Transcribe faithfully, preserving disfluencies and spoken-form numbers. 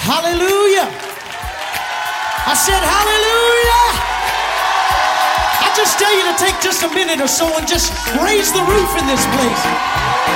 Hallelujah. I said hallelujah. I just tell you to take just a minute or so and just raise the roof in this place.